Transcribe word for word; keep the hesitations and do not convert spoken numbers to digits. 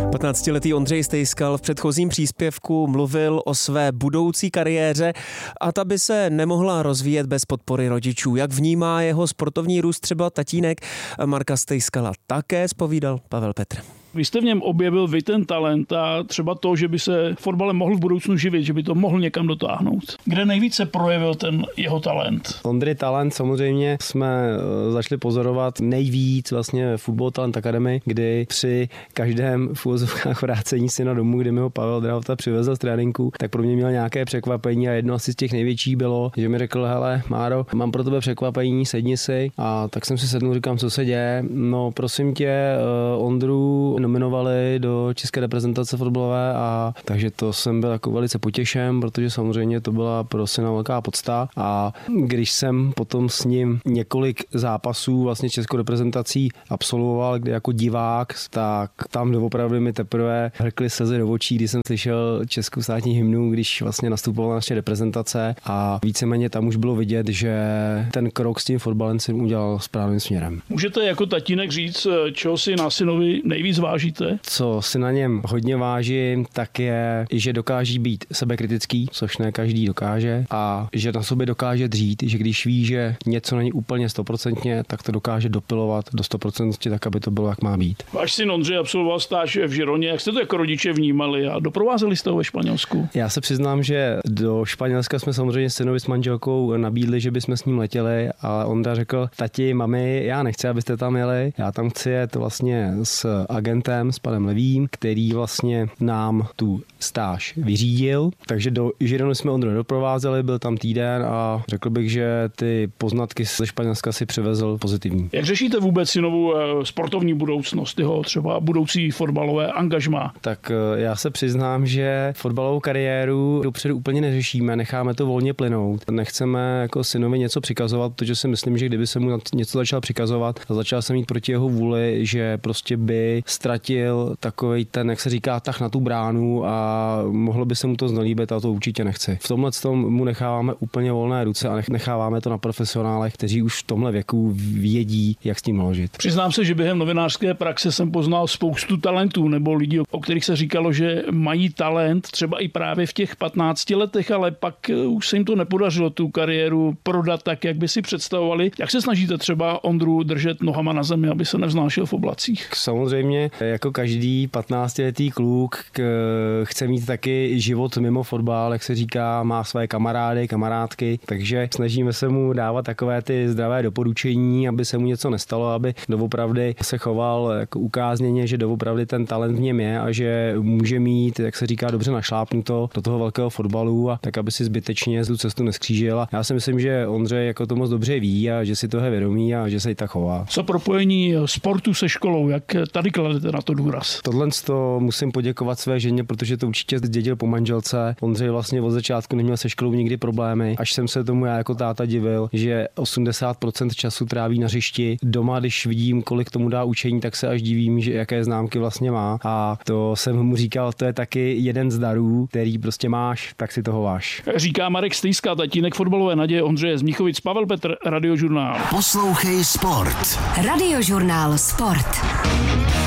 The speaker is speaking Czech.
patnáctiletý Ondřej Stejskal v předchozím příspěvku mluvil o své budoucí kariéře a ta by se nemohla rozvíjet bez podpory rodičů. Jak vnímá jeho sportovní růst třeba tatínek Marka Stejskala, také zpovídal Pavel Petr. Vy jste v něm objevil vy ten talent a třeba to, že by se fotbalem mohl v budoucnu živit, že by to mohl někam dotáhnout. Kde nejvíce projevil ten jeho talent? Ondry talent samozřejmě jsme začali pozorovat nejvíc vlastně Football Talent Academy, kdy při každém v uvozovkách vrácení syna domů, kdy mi ho Pavel Drahota přivezl z tréninku, tak pro mě měl nějaké překvapení a jedno asi z těch největších bylo, že mi řekl: hele Máro, mám pro tebe překvapení, sedni si. A tak jsem si sednul, říkám, co se děje. No prosím tě, Ondru nominovali do české reprezentace fotbalové, a takže to jsem byl jako velice potěšen, protože samozřejmě to byla pro syna velká podsta. A když jsem potom s ním několik zápasů vlastně českou reprezentací absolvoval, kde jako divák, tak tam doopravdy mi teprve hrkly slzy do očí, když jsem slyšel českou státní hymnu, když vlastně nastupovala naše reprezentace, a víceméně tam už bylo vidět, že ten krok s tím fotbalem jsem udělal správným směrem. Můžete jako tatínek říct, čeho si na synovi nejvíc vážíte? Co si na něm hodně vážím, tak je, že dokáží být sebekritický, což ne každý dokáže, a že na sobě dokáže dřít, že když ví, že něco není úplně stoprocentně, tak to dokáže dopilovat do sto procent tak, aby to bylo, jak má být. Váš syn Ondřej absolvoval stáž v Žironě. Jak jste to jako rodiče vnímali a doprovázeli jste ho ve Španělsku? Já se přiznám, že do Španělska jsme samozřejmě synovi s manželkou nabídli, že bychom s ním letěli, ale Ondra řekl: tati, mami, já nechci, abyste tam jeli, já tam chci jet vlastně s agentem, s panem Levým, který vlastně nám tu stáž vyřídil. Takže do Žirony jsme Ondru nedoprovázeli, byl tam týden a řekl bych, že ty poznatky ze Španělska si přivezl pozitivní. Jak řešíte vůbec synovu sportovní budoucnost, jeho třeba budoucí fotbalové angažmá? Tak já se přiznám, že fotbalovou kariéru dopředu úplně neřešíme, necháme to volně plynout. Nechceme jako synovi něco přikazovat, protože si myslím, že kdyby se mu něco začal přikazovat a začal se mít proti jeho vůli, že prostě by ztratil takovej ten, jak se říká, tah na tu bránu a mohlo by se mu to znelíbit, a to určitě nechci. V tomhle tom mu necháváme úplně volné ruce a necháváme to na profesionálech, kteří už v tomhle věku vědí, jak s tím naložit. Přiznám se, že během novinářské praxe jsem poznal spoustu talentů nebo lidí, o kterých se říkalo, že mají talent třeba i právě v těch patnácti letech, ale pak už se jim to nepodařilo tu kariéru prodat tak, jak by si představovali. Jak se snažíte třeba Ondru držet nohama na zemi, aby se nevznášel v oblacích? Samozřejmě, jako každý patnáctiletý kluk chce mít taky život mimo fotbal, jak se říká, má své kamarády, kamarádky, takže snažíme se mu dávat takové ty zdravé doporučení, aby se mu něco nestalo, aby doopravdy se choval jako ukázněně, že doopravdy ten talent v něm je a že může mít, jak se říká, dobře našlápnuto do toho velkého fotbalu, a tak, aby si zbytečně tu cestu neskřížil. A já si myslím, že Ondřej jako to moc dobře ví a že si toho je vědomý a že se i tak chová. Co propojení sportu se školou, jak tady kladete na to důraz? Tohle to musím poděkovat své ženě, protože to určitě zdědil po manželce. Ondřej vlastně od začátku neměl se školou nikdy problémy, až jsem se tomu já jako táta divil, že osmdesát procent času tráví na hřišti. Doma, když vidím, kolik tomu dá učení, tak se až divím, že jaké známky vlastně má. A to jsem mu říkal, to je taky jeden z darů, který prostě máš, tak si toho váš. Říká Marek Stejskal, tatínek fotbalové naděje Ondřeje z Míchovic. Pavel Petr, Radiožurnál. Poslouchej sport. Radiožurnál Sport.